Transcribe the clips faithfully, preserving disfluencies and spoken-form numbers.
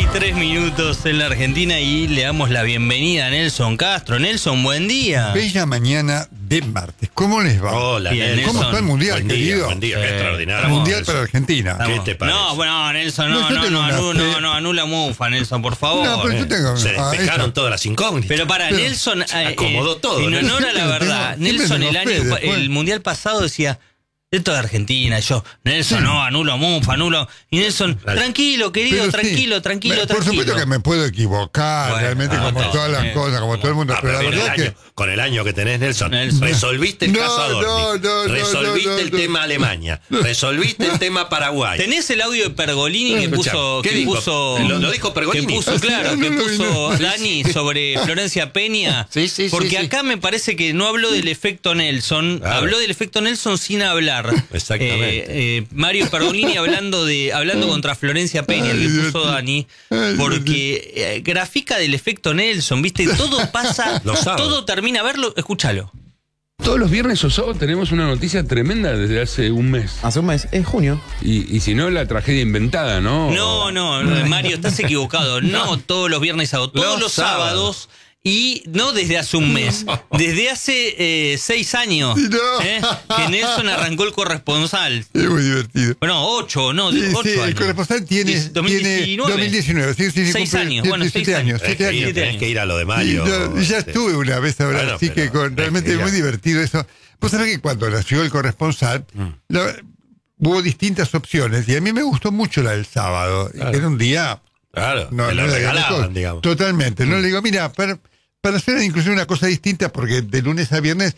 tres minutos en la Argentina y le damos la bienvenida a Nelson Castro. Nelson, buen día. Bella mañana de martes. ¿Cómo les va? Hola, Bien, Nelson. ¿Cómo está el mundial, Buen día, querido? buen día, Sí. qué extraordinario. El mundial Nelson. para Argentina. Estamos- ¿Qué te parece? No, bueno, Nelson, No, no, yo no, tengo no, una anu- fe. no, no, anula mufa, Nelson, por favor. No, pero yo tengo... Se ah, despejaron esa. todas las incógnitas. Pero para Pero- Nelson, eh, acomodó eh, todo, en Nelson. honor a la Tengo- verdad, siempre Nelson me el enojé año, después. el mundial pasado decía, esto de Argentina, y yo, Nelson, no, anulo mufa, anulo. Y Nelson, Dale. tranquilo, querido, Pero tranquilo, sí, tranquilo, me- tranquilo. Por supuesto que me puedo equivocar, Bueno, realmente, ah, como no, todas las eh, cosas, como todo el mundo. Ah, Pero la pero con, verdad el es año, que... con el año que tenés, Nelson, Nelson. resolviste el No, caso Adorni, no, no, no, resolviste no, el no. tema Alemania, resolviste el tema Paraguay. ¿Tenés el audio de Pergolini que Escuchá, puso, ¿qué que dijo? puso, ¿Lo- lo dijo Pergolini? que puso, Ah, sí, claro, no, que no, no, puso no. Dani sobre Florencia Peña? Sí, sí, sí, porque sí. acá me parece que no habló del efecto Nelson, Claro. habló del efecto Nelson sin hablar. Exactamente. Eh, eh, Mario Pergolini hablando de hablando contra Florencia Peña, el que puso Dani, porque eh, grafica del efecto Nelson, ¿viste? Todo pasa, Lo sabe. todo termina, a verlo, escúchalo. Todos los viernes o sábados tenemos una noticia tremenda desde hace un mes. Hace un mes, es junio. Y, y si no, la tragedia inventada, ¿no? No, no, Mario, estás equivocado. No todos los viernes y sábados, todos Los los sábados. Y no desde hace un mes, desde hace eh, seis años No. eh, que Nelson arrancó el corresponsal. Es muy divertido. Bueno, ocho, no, Sí, ocho sí, el años. corresponsal tiene, Diez- dos mil tiene diecinueve. dos mil diecinueve. Sí, sí, sí, Seis cumple- años, tiene bueno, siete seis años. años. Tenés Siete que, ir, años. tenés que ir a lo de Y Mario. yo- ya este. estuve una vez ahora, Bueno, así que pero con, tenés realmente que es ir muy a- divertido eso. Vos sabés que cuando nació el corresponsal, la- hubo distintas opciones y a mí me gustó mucho la del sábado. Claro. Era un día... Claro, No, te lo no le digo regalaban, mejor. digamos. Totalmente. No le digo, mira, para, para hacer inclusive una cosa distinta, porque de lunes a viernes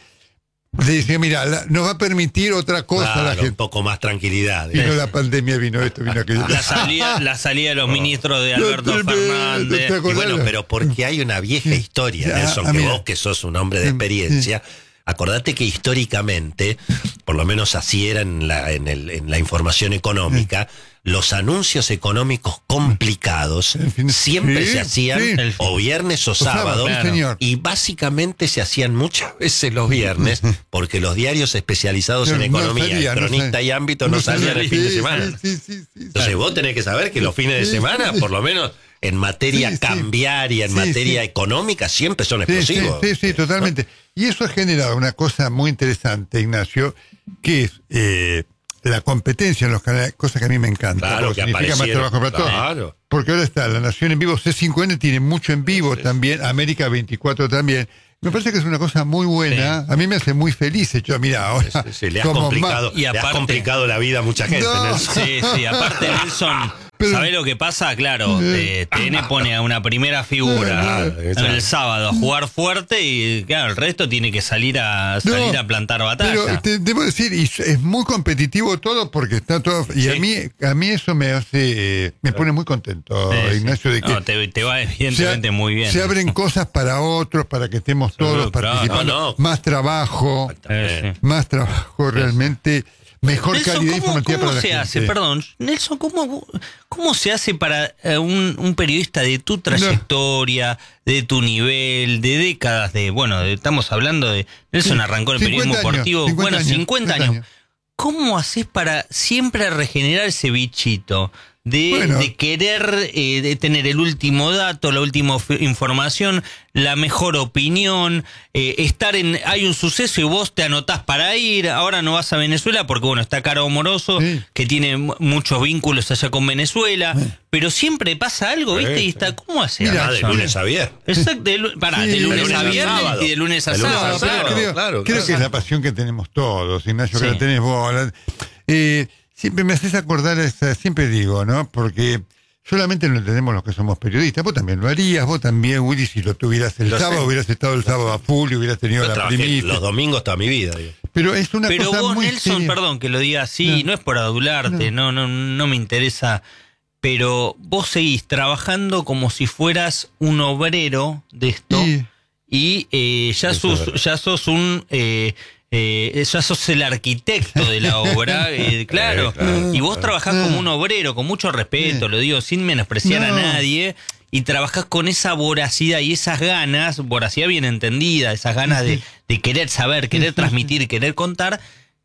le decía, mira, la- nos va a permitir otra cosa a la Claro, un gente. poco más tranquilidad. Vino digamos. la pandemia, vino esto, vino aquello. La salida, la salida de los ministros de Alberto No, Fernández. ¿te Y acordás? bueno, pero porque hay una vieja historia, Sí, Nelson, ah, que mira. vos que sos un hombre de experiencia, acordate que históricamente, por lo menos así era en la, en el, en la información económica, los anuncios económicos complicados En fin, siempre sí, se hacían sí. o viernes o, O sábado, sábado, sí, señor. y básicamente se hacían muchas veces los viernes, porque los diarios especializados No, en no economía, salía, no cronista salía. y ámbito no, salían el sí, fin de sí, semana. Sí, sí, sí, sí. Entonces vos tenés que saber que los fines de Sí, semana, sí. por lo menos en materia Sí, sí. cambiaria, en Sí, materia sí. económica, siempre son Sí, sí, explosivos. sí, sí, totalmente. Y eso ha generado una cosa muy interesante, Ignacio, que es eh, la competencia en los canales, cosa que a mí me encanta. Claro, porque que significa más aparecieron, trabajo para todos. claro. Porque ahora está La Nación en Vivo, C cinco N tiene mucho en vivo también, América veinticuatro también. Me parece que es una cosa muy buena. A mí me hace muy feliz. Yo, mira, ahora. Sí, sí, le has como complicado, más- Y le has aparte- complicado la vida a mucha gente. No. Nelson. Sí, sí, aparte Nelson, Pero- ¿sabés lo que pasa? Claro, eh, T N pone a una primera figura Claro, en exacto. el sábado a jugar fuerte y claro, el resto tiene que salir a salir No, a plantar batalla. Pero te, debo decir, y es muy competitivo todo porque está todo. Y a Sí. mí a mí eso me hace. eh, Me pone muy contento, Sí, sí. Ignacio, de que. No, te, te va se, evidentemente muy bien. se abren cosas para otros, para que estemos todos claro. participando. No, no. Más trabajo, Eh, sí. más trabajo realmente, mejor Nelson, calidad ¿cómo, informativa cómo para la se gente. hace? Perdón, Nelson, ¿cómo, cómo se hace para eh, un, un periodista de tu trayectoria, de tu nivel, de décadas de, bueno, de- estamos hablando de, Nelson Sí, arrancó el cincuenta periodismo años, deportivo, cincuenta bueno, años, cincuenta cincuenta años. ¿Cómo haces para siempre regenerar ese bichito? De, Bueno. de querer eh, de tener el último dato, la última f- información, la mejor opinión, eh, estar en, hay un suceso y vos te anotás para ir, ahora no vas a Venezuela porque bueno, está Caro Moroso, Sí. que tiene m- muchos vínculos allá con Venezuela, pero siempre pasa algo, ¿viste? Sí, Y está, ¿cómo hace? Mira, Ah, de Nelson? lunes a viernes. Exacto, de, lu- pará, Sí, de de lunes lunes a a viernes sábado. y de lunes a De lunes a sábado. No, pero sábado, creo, claro, creo claro. que es la pasión que tenemos todos, Ignacio, que Sí. la tenés vos. la- eh, siempre me haces acordar, esa, siempre digo, ¿no? Porque solamente lo entendemos los que somos periodistas. Vos también lo harías, vos también, Willy, si lo tuvieras el Lo sé. sábado, hubieras estado el sábado a full y hubieras tenido Yo la trabajé primicia. los domingos toda mi vida. digo. Pero es una Pero cosa vos, muy Nelson, seria. perdón que lo diga así, no, No. es por adularte, no. No, no, me interesa, pero vos seguís trabajando como si fueras un obrero de esto Sí. y eh, ya, Eso es sos, verdad. ya sos un... Eh, eh, ya sos el arquitecto de la obra, eh, claro, Eh, claro, y vos claro. trabajás No. como un obrero, con mucho respeto, Sí. lo digo sin menospreciar a No. nadie, y trabajás con esa voracidad y esas ganas, voracidad bien entendida, esas ganas de, de querer saber, querer transmitir, querer contar,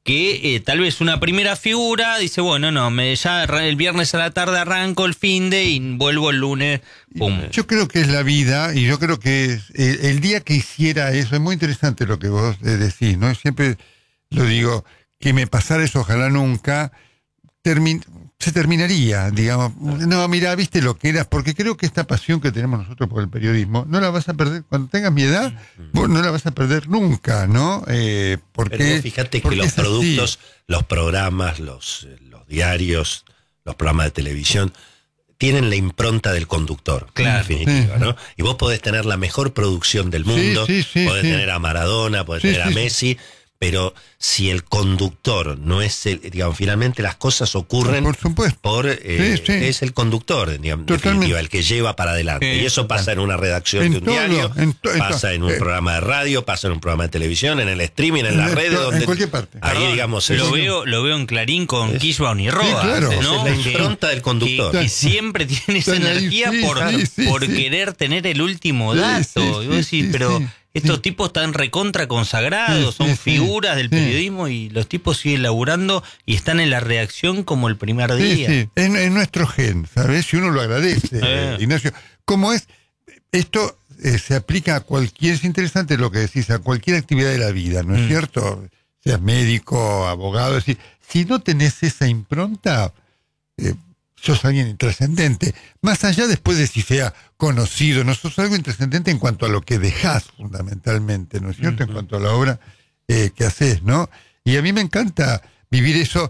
que eh, tal vez una primera figura dice, bueno, no, me ya el viernes a la tarde arranco el finde y vuelvo el lunes, pum. Yo creo que es la vida, y yo creo que es, el, el día que hiciera eso, es muy interesante lo que vos eh, decís, ¿no? Siempre lo digo, que me pasara eso, ojalá nunca, termin, se terminaría, digamos. No, mira, viste lo que eras, porque creo que esta pasión que tenemos nosotros por el periodismo, no la vas a perder, cuando tengas mi edad, vos no la vas a perder nunca, ¿no? Eh, porque, Pero fíjate que porque los es así. productos, los programas, los, los diarios, los programas de televisión, tienen la impronta del conductor, Claro. en definitiva, Sí. ¿no? Y vos podés tener la mejor producción del mundo, Sí, sí, sí, podés sí. tener a Maradona, podés Sí, tener a sí, sí. Messi, pero si el conductor no es el, digamos, finalmente las cosas ocurren Por supuesto. por, eh, Sí, sí. es el conductor, digamos, en Totalmente. definitiva, el que lleva para adelante. Sí, y eso total. pasa en una redacción En de un todo, diario, en to- en pasa to- en un eh, programa de radio, pasa en un programa de televisión, en el streaming, en las En redes, to- en donde cualquier parte. ahí Perdón, digamos lo es- veo, lo veo en Clarín con Kirchbaum y Roa, claro. ¿no? Esa es la Que- impronta del conductor. Que, que siempre tiene esa Están ahí, energía sí, por, sí, sí, por sí. querer tener el último Sí, dato. sí, y vos sí, decís, sí, pero sí, estos sí. tipos están recontra consagrados, Sí, son sí, sí, figuras del sí. periodismo y los tipos siguen laburando y están en la redacción como el primer Sí, día. sí, en, en nuestro gen, ¿sabes? Si uno lo agradece, Eh. Ignacio. ¿Cómo es? Esto eh, se aplica a cualquier, es interesante lo que decís, a cualquier actividad de la vida, ¿no es Mm. cierto? Seas médico, abogado, es decir, si no tenés esa impronta, eh, sos alguien intrascendente. Más allá después de si sea conocido, no sos algo intrascendente en cuanto a lo que dejás fundamentalmente, ¿no es cierto? En cuanto a la obra eh, que haces, ¿no? Y a mí me encanta vivir eso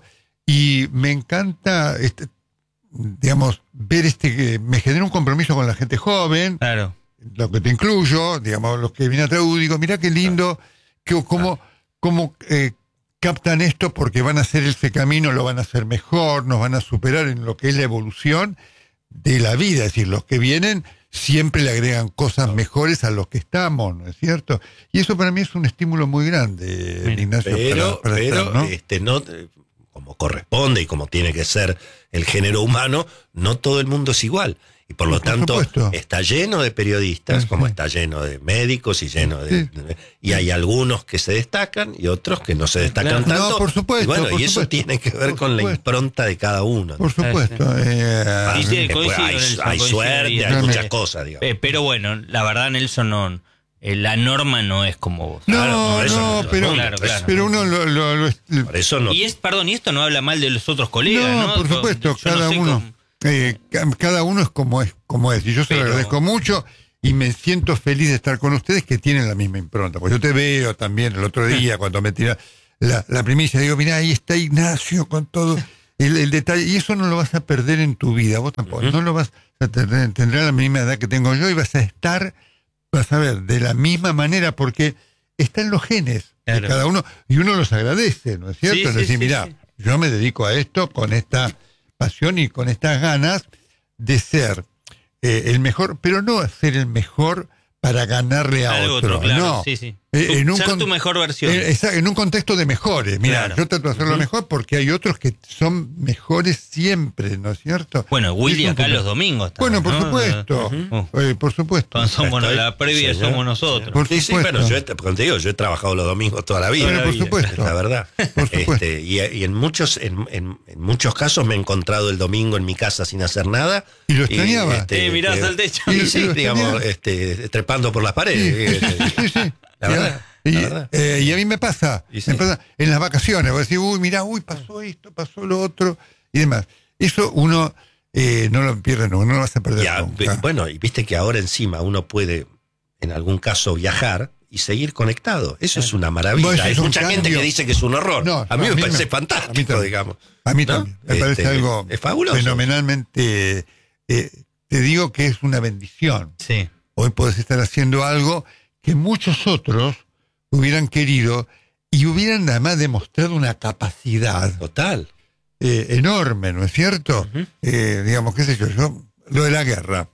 y me encanta, este, digamos, ver este, que me genera un compromiso con la gente joven, Claro. lo que te incluyo, digamos, los que vienen atrás, uh, digo, mirá qué lindo, que, cómo, cómo eh, captan esto porque van a hacer ese camino, lo van a hacer mejor, nos van a superar en lo que es la evolución de la vida, es decir, los que vienen siempre le agregan cosas mejores a los que estamos, ¿no es cierto? Y eso para mí es un estímulo muy grande, Mira, Ignacio, Pero, para, para pero estar, ¿no? este, no, eh, como corresponde y como tiene que ser el género humano, no todo el mundo es igual. Y por lo Por tanto, supuesto. está lleno de periodistas, Sí, como sí. está lleno de médicos y lleno de, Sí. de- y hay algunos que se destacan y otros que no se destacan Claro. tanto. No, por supuesto, Y bueno, por y eso supuesto. tiene que ver Por con la supuesto. impronta de cada uno. Por supuesto. eh, Sí, sí, Después coincido, hay, Nelson, hay coincido, suerte, hay evidentemente. muchas cosas, digamos. Eh, pero bueno, la verdad, Nelson, no, eh, la norma no es como vos. no, Claro, no, eso no, pero, claro, claro. pero uno lo, lo- lo- Por eso no. Y es, perdón, y esto no habla mal de los otros colegas, ¿no? no, por Yo- supuesto, yo no cada sé uno, cómo- eh, ca- cada uno es como es, como es. Y yo se lo Pero- agradezco mucho y me siento feliz de estar con ustedes que tienen la misma impronta. Porque yo te veo también el otro día cuando me tira la, la primicia, digo, mira, ahí está Ignacio con todo el, el detalle. Y eso no lo vas a perder en tu vida, vos tampoco. No lo vas a tener, tendrás la misma edad que tengo yo y vas a estar, vas a ver, de la misma manera porque está en los genes Claro. de cada uno y uno los agradece, ¿no es cierto? Sí, es sí, decir, sí, mira, sí. yo me dedico a esto con esta pasión y con estas ganas de ser eh, el mejor, pero no ser el mejor para ganarle a Al otro, otro, claro, no. sí, sí. Eh, Tu- en un ser con- tu mejor versión. eh, esa- en un contexto de mejores. Mira, Claro. yo trato de hacerlo Ujú. mejor porque hay otros que son mejores siempre, ¿no es cierto? Bueno, Willy Es un acá punto. los domingos. Bueno, por ¿no? supuesto, Ujú. eh, por supuesto. Cuando somos Estoy- la previa señor. somos nosotros. Por Sí, sí, supuesto. bueno, yo, he- como te digo, yo he trabajado los domingos toda la vida. Bueno, por Y, supuesto. La verdad. Por supuesto. Este, y, y en muchos en, en- en muchos casos me he encontrado el domingo en mi casa sin hacer nada. Y lo extrañaba. Eh, mirás que- al techo. Y, Y sí, lo digamos, extrañaba. este, trepando por las Sí, paredes. sí, sí, sí, sí. La verdad, Y, la verdad. eh, y a mí me pasa, Y sí. me pasa en las vacaciones, voy a decir, uy, mirá, uy, pasó esto, pasó lo otro, y demás. Eso uno eh, no lo pierde nunca, no lo vas a perder Ya, nunca. bueno, y viste que ahora encima uno puede, en algún caso, viajar y seguir conectado. Eso es una maravilla. Bueno, eso Hay es un mucha gente cambio. que dice que es un horror. No, a mí no, me a mí parece me- a mí fantástico, también. digamos. A mí ¿no? también, me parece Este, algo es fabuloso. fenomenalmente, eh, te digo que es una bendición. Sí. Hoy podés estar haciendo algo que muchos otros hubieran querido y hubieran además demostrado una capacidad Total. eh, enorme, ¿no es cierto? Ujú. Eh, digamos, qué sé yo, yo, lo de la guerra,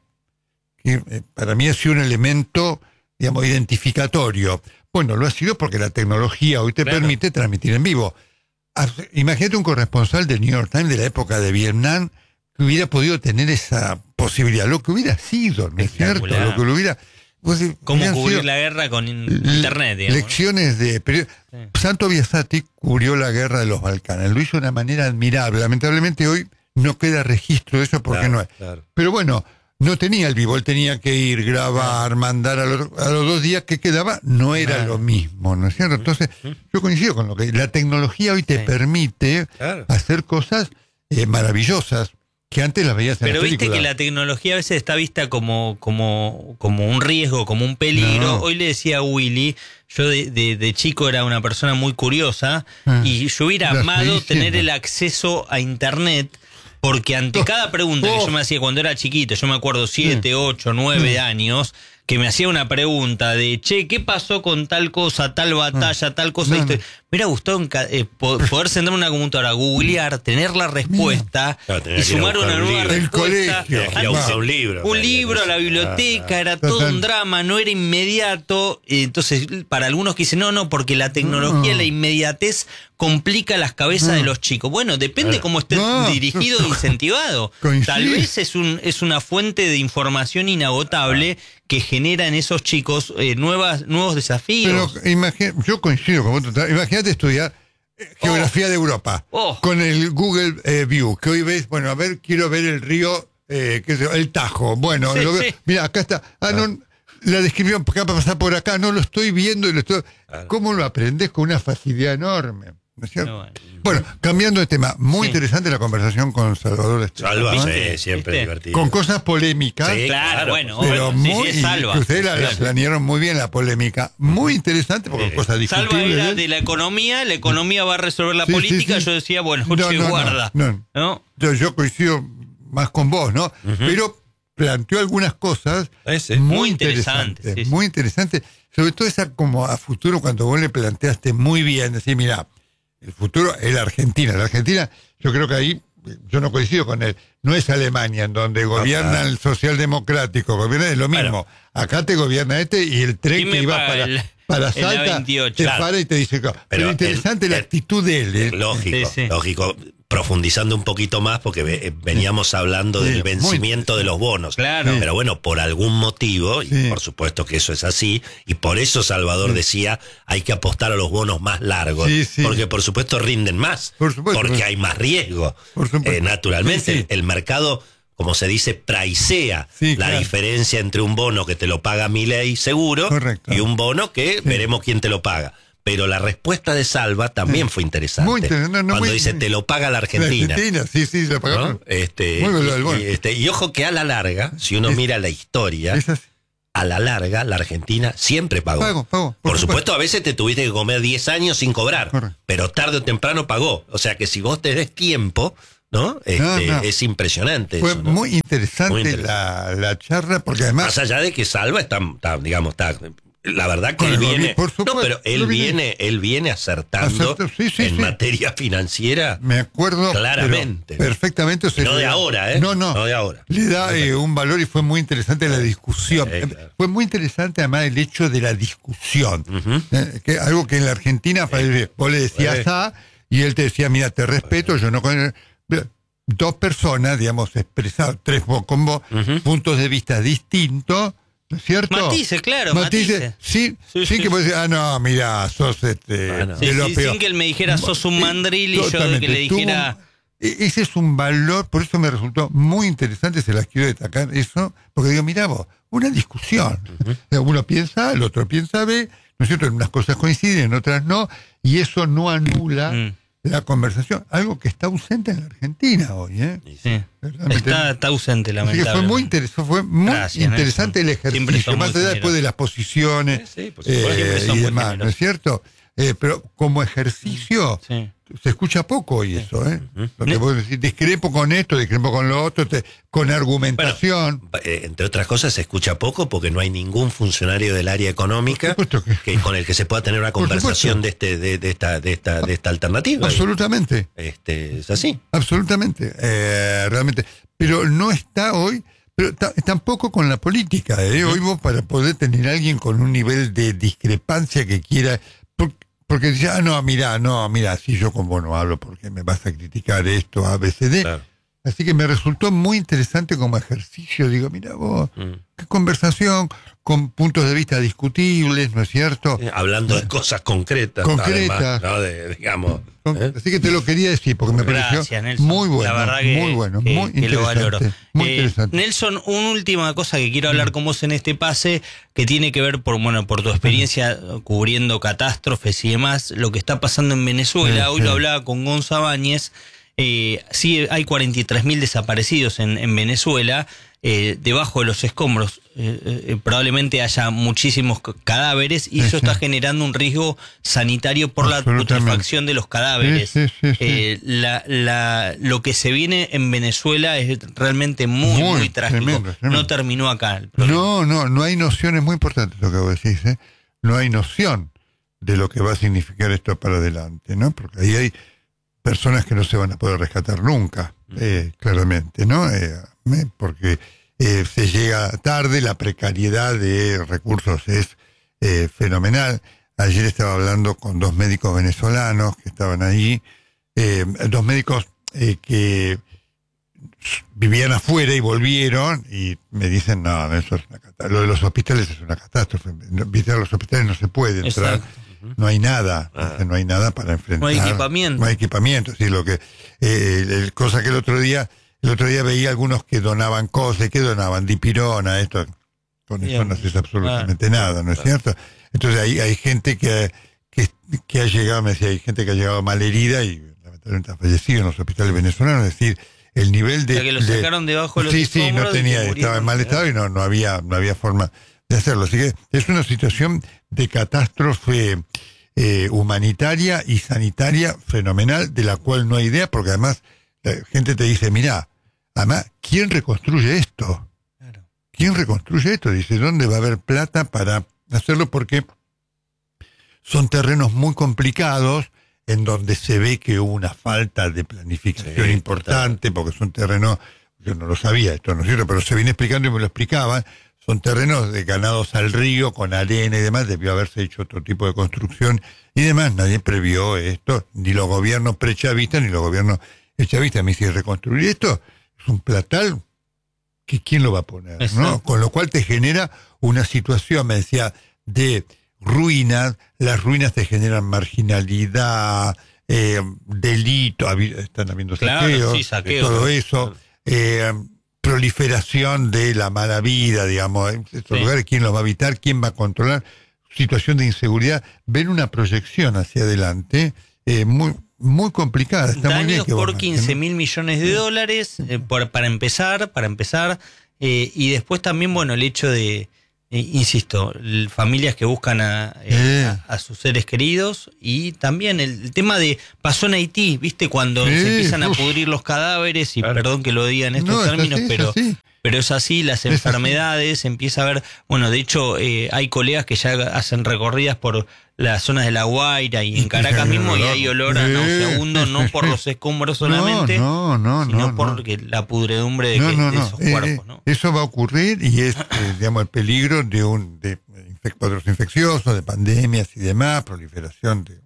que eh, para mí ha sido un elemento, digamos, identificatorio. Bueno, lo ha sido porque la tecnología hoy te Claro. permite transmitir en vivo. Haz- Imagínate un corresponsal del New York Times de la época de Vietnam que hubiera podido tener esa posibilidad, lo que hubiera sido, ¿no es cierto? Espectacular. Lo que lo hubiera... Pues, ¿Cómo habían cubrir sido la guerra con in- internet, digamos, ¿no? lecciones de... Pero, Sí. Santo Biasati cubrió la guerra de los Balcanes. Lo hizo de una manera admirable. Lamentablemente hoy no queda registro de eso porque Claro, no hay. claro. Pero bueno, no tenía el vivo. Él tenía que ir, grabar, mandar a los, a los dos días que quedaba. No era Claro. lo mismo, ¿no es cierto? Entonces, yo coincido con lo que... La tecnología hoy te Sí. permite Claro. hacer cosas eh, maravillosas que antes las veías en Pero las viste películas. que la tecnología a veces está vista como, como, como un riesgo, como un peligro. No. Hoy le decía a Willy, yo de, de, de chico era una persona muy curiosa Ah. y yo hubiera Lo amado estoy tener diciendo. el acceso a internet porque ante cada pregunta que Oh. yo me hacía cuando era chiquito, yo me acuerdo siete, ocho, nueve años, que me hacía una pregunta de, che, ¿qué pasó con tal cosa, tal batalla, tal cosa? No, Esto- no. Me hubiera gustado enca- eh, po- poder sentarme en una computadora, googlear, tener la respuesta Claro, tener y que ir a sumar buscar una un nueva libro. El respuesta. colegio. Tenías que ir a buscar un libro. Un libro a la biblioteca, era todo Total. un drama, no era inmediato. eh, Entonces, para algunos que dicen, no, no, porque la tecnología, No. la inmediatez complica las cabezas No. de los chicos. Bueno, depende Claro. cómo esté No. dirigido e incentivado. Coincido. Tal vez es un es una fuente de información inagotable que genera en esos chicos eh, nuevas nuevos desafíos. Pero imagina, yo coincido con vos. total. Imagínate estudiar eh, geografía de Europa Oh. con el Google eh, View, que hoy ves, bueno, a ver, quiero ver el río, eh, qué sé yo, el Tajo. Bueno, Sí, lo veo. sí. Mira, acá está. Ah, no, la descripción acá para pasar por acá, no lo estoy viendo y lo estoy. Claro. ¿Cómo lo aprendes con una facilidad enorme? ¿No es cierto? No, bueno. Bueno, cambiando de tema, muy Sí. interesante la conversación con Salvador Estefan, Salva, ¿no? ¿Viste? sí, siempre ¿Viste? divertido. Con cosas polémicas. Sí, Claro, claro, bueno, por Pero obvio. Sí, muy, sí, es Salva. que ustedes la, Sí, la sí. planearon muy bien la polémica, muy interesante porque Sí. cosas Salva discutibles. era ¿eh? de la economía, la economía va a resolver la Sí, sí, política. sí. Yo decía, bueno, No, che, no, no, guarda. no. ¿No? Yo, yo coincido más con vos, ¿no? Pero planteó algunas cosas Ese. muy, Muy interesantes, interesante, sí, sí. muy interesantes, sobre todo esa como a futuro cuando vos le planteaste muy bien, decir, mira, el futuro es la Argentina, la Argentina, yo creo que ahí, yo no coincido con él, no es Alemania en donde gobierna claro. el socialdemocrático, gobierna es lo mismo, Bueno. acá te gobierna este y el tren ¿Quién que me iba paga para, el- para el Salta A veintiocho? te Claro. para y te dice, pero, Pero interesante el- la el- actitud de él, ¿eh? Lógico, Sí, sí. lógico. Profundizando un poquito más, porque ve- eh, veníamos hablando Sí, del muy vencimiento de los bonos. Claro. Pero bueno, por algún motivo, y Sí. por supuesto que eso es así, y por eso Salvador decía, hay que apostar a los bonos más largos. Sí, sí. Porque por supuesto rinden más. Por supuesto. Porque hay más riesgo. Por supuesto. Eh, naturalmente, Sí, sí. el mercado, como se dice, praisea Sí, la claro. diferencia entre un bono que te lo paga Milei seguro Correcto. y un bono que veremos quién te lo paga. Pero la respuesta de Salva también fue interesante. Muy interesante, no, no, Cuando muy- dice, te lo paga la Argentina. La Argentina, sí, sí, la ¿no? pagamos. Este, Muy bien lo del y, bono. y, este, y ojo que a la larga, si uno Es- mira la historia, Es así. a la larga la Argentina siempre pagó. Pago, pago, Por, por supuesto, a veces te tuviste que comer diez años sin cobrar, Correcto. pero tarde o temprano pagó. O sea que si vos te des tiempo, ¿no? Este, No, no. Es impresionante Fue eso, ¿no? muy interesante, Muy interesante. La, la charla, porque además... Más allá de que Salva está, está, digamos, está. La verdad que Con él el viene. gobierno, por supuesto, no, pero él lo viene- viene, él viene acertando Acertó, sí, sí, en sí. materia financiera. Me acuerdo Claramente. pero perfectamente. o sea, No le de da- ahora, ¿eh? No, no. No de ahora. Le da eh, un valor y fue muy interesante la discusión. Sí, Eh, claro. Fue muy interesante además el hecho de la discusión. Eh, que algo que en la Argentina vos le decías Sí. A y él te decía, mira, te respeto, yo no... con- Dos personas, digamos, expresadas, tres vos con vos, puntos de vista distintos, ¿no es cierto? Matices, claro, Matices, matices. sí, Sí, sin sí. que vos decís, ah, no, mira, sos este, Ah, no. Sí, de lo sí, peor. sin que él me dijera, sos un mandril, y yo de Totalmente. que le Tuvo- dijera... e- ese es un valor, por eso me resultó muy interesante, se las quiero destacar eso, porque digo, mira vos, una discusión. O sea, uno piensa A, el otro piensa B, ¿no es cierto? En unas cosas coinciden, en otras no, y eso no anula Mm. la conversación, algo que está ausente en la Argentina hoy, ¿eh? Sí. Verdaderamente. Está, está ausente, Así que lamentablemente. fue muy, interesante, fue muy Gracias, interesante el Nelson. Siempre ejercicio, son más muy allá después de las posiciones Sí, sí, por supuesto. eh, Siempre son y muy demás, ¿no generosos. es cierto? Eh, pero como ejercicio, Sí. se escucha poco hoy eso, ¿eh? Lo que vos decís, discrepo con esto, discrepo con lo otro, te- con argumentación. Eh, entre otras cosas, se escucha poco porque no hay ningún funcionario del área económica Por supuesto que- que con el que se pueda tener una Por conversación supuesto. de este, de, de esta, de esta, de esta alternativa. Absolutamente, Este, es así. absolutamente, eh, realmente. Pero no está hoy, pero ta- tampoco con la política, ¿eh? Hoy vos para poder tener a alguien con un nivel de discrepancia que quiera... por- Porque dice, ah, no, mira, no, mira, si yo con vos no hablo porque me vas a criticar esto, A, B, C, D. Claro. Así que me resultó muy interesante como ejercicio. Digo, mira vos, mm. qué conversación con puntos de vista discutibles, ¿no es cierto? Eh, hablando de cosas concretas. Concretas. Además, ¿no? de, digamos. ¿eh? Así que te lo quería decir porque me Gracias, pareció Nelson. muy bueno, La verdad que, muy bueno, que, muy que lo valoro. interesante. Muy Eh, interesante. Nelson, una última cosa que quiero hablar con vos en este pase, que tiene que ver por bueno por tu experiencia cubriendo catástrofes y demás, lo que está pasando en Venezuela. Sí, Hoy sí. lo hablaba con Gonza Báñez. Eh, sí, hay cuarenta y tres mil desaparecidos en, en Venezuela. Eh, debajo de los escombros eh, eh, probablemente haya muchísimos c- cadáveres y sí, eso sí. está generando un riesgo sanitario por la putrefacción de los cadáveres. Sí, sí, sí, sí. Eh, la, la, lo que se viene en Venezuela es realmente muy, muy, Muy trágico. tremendo, tremendo. No terminó acá el problema. No, no, no hay noción, es muy importante lo que vos decís, ¿eh? No hay noción de lo que va a significar esto para adelante, ¿no? Porque ahí hay personas que no se van a poder rescatar nunca, eh, claramente, ¿no? Eh, porque eh, se llega tarde, la precariedad de recursos es eh, fenomenal. Ayer estaba hablando con dos médicos venezolanos que estaban ahí, eh, dos médicos eh, que vivían afuera y volvieron y me dicen, no, no, eso es una catástrofe. Lo de los hospitales es una catástrofe. Visitar los hospitales no se puede entrar. Exacto. No hay nada, Ah. no hay nada para enfrentar. No hay equipamiento. No hay equipamiento, sí, lo que, eh, el, cosa que el otro día, el otro día veía algunos que donaban cosas, que donaban dipirona, esto, con eso no haces absolutamente Ah. nada, ¿no es cierto? Entonces hay, hay gente que, que, que ha llegado, me decía, hay gente que ha llegado malherida y lamentablemente ha fallecido en los hospitales venezolanos, es decir, el nivel de... O sea, que lo de- sacaron debajo de los Sí, sí, no escombros y tenía, que estaba en murieron. mal estado y no, no había, no había forma de hacerlo. Así que es una situación de catástrofe eh, humanitaria y sanitaria fenomenal, de la cual no hay idea, porque además la gente te dice, mirá, además, ¿quién reconstruye esto? Claro. ¿Quién reconstruye esto? Dice, ¿dónde va a haber plata para hacerlo? Porque son terrenos muy complicados, en donde se ve que hubo una falta de planificación Sí, importante, porque son terrenos, yo no lo sabía, esto no es cierto, pero se viene explicando y me lo explicaban, son terrenos de ganados al río, con arena y demás, debió haberse hecho otro tipo de construcción y demás, nadie previó esto, ni los gobiernos prechavistas, ni los gobiernos chavistas. Me dice, reconstruir esto es un platal, que ¿quién lo va a poner? Exacto. ¿No? Con lo cual te genera una situación, me decía, de ruinas, las ruinas te generan marginalidad, eh, delito, habi- están habiendo Claro, saqueos, sí, saqueos. todo eso, eh, proliferación de la mala vida, digamos, en estos Sí. lugares, ¿quién los va a habitar? ¿Quién va a controlar? Situación de inseguridad, ven una proyección hacia adelante eh, muy muy complicada. Está muy bien Daños que vos por marques, quince ¿no? mil millones de dólares eh, por, para empezar, para empezar, eh, y después también, bueno, el hecho de, eh, insisto, l- familias que buscan a, eh, Eh. a, a sus seres queridos, y también el, el tema de, pasó en Haití, ¿viste? Cuando Sí, se empiezan uf. a pudrir los cadáveres, y Claro. perdón que lo diga en estos No, es términos, así, es pero... así. Pero es así, las Es así. enfermedades, empieza a haber, bueno, de hecho eh, hay colegas que ya hacen recorridas por las zonas de La Guaira y en Y Caracas tiene mismo y olor. hay olor a Sí, nauseabundo, sí, no sí, por sí. los escombros solamente, No, no, no, sino no, por no. que la pudredumbre de, No, que- no, de no. esos Eh, cuerpos, eh, ¿no? Eso va a ocurrir y es, eh, digamos, el peligro de un de infec- cuadros infecciosos, de pandemias y demás, proliferación de...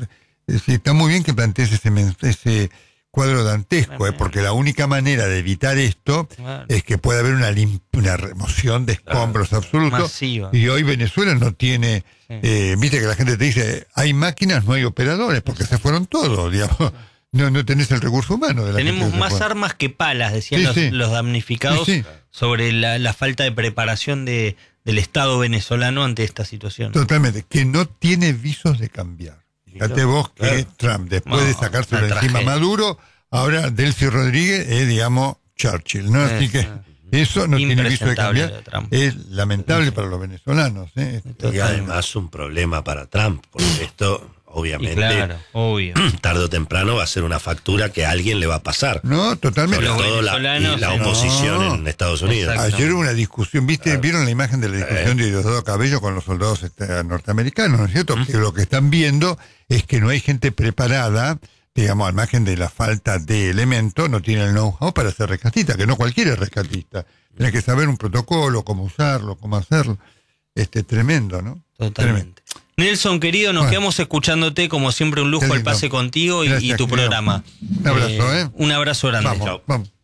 Es decir, está muy bien que plantees ese, men- ese cuadro dantesco, eh, porque la única manera de evitar esto Claro. es que pueda haber una, lim- una remoción de escombros absolutos. Masiva. Y hoy Venezuela no tiene... Sí. eh, viste que la gente te dice, hay máquinas, no hay operadores, porque se fueron todos, digamos. No, no tenés el recurso humano de la gente Tenemos que se más fue. armas que palas, decían Sí, los, sí. los damnificados, Sí, sí. sobre la, la falta de preparación de, del Estado venezolano ante esta situación. Totalmente, que no tiene visos de cambiar. Fíjate vos que Claro. Trump, después No, de sacárselo una encima a tragedia. Maduro, ahora Delcy Rodríguez es, digamos, Churchill, ¿no? Así Es, que eh, eso no tiene viso de impresentable cambiar. lo de Trump. Es lamentable para los venezolanos, ¿eh? Y además un problema para Trump, porque esto Y obviamente claro, obvio. tarde o temprano va a ser una factura que a alguien le va a pasar. No, totalmente. Sobre Los todo la, venezolanos, y la no. oposición en Estados Unidos. Exacto. Ayer hubo una discusión, ¿viste? ¿Vieron la imagen de la discusión de Diosdado Cabello con los soldados este, norteamericanos, ¿no es cierto? Que lo que están viendo es que no hay gente preparada, digamos, al margen de la falta de elementos, no tiene el know-how para ser rescatista, que no cualquiera es rescatista. Tienes que saber un protocolo, cómo usarlo, cómo hacerlo. Este, tremendo, ¿no? Tremendo. Totalmente. Nelson, querido, nos Bueno. quedamos escuchándote, como siempre un lujo Qué el lindo. pase contigo y, Gracias, y tu querido. programa. Un abrazo, ¿eh? Un abrazo grande. Vamos, Chao. vamos.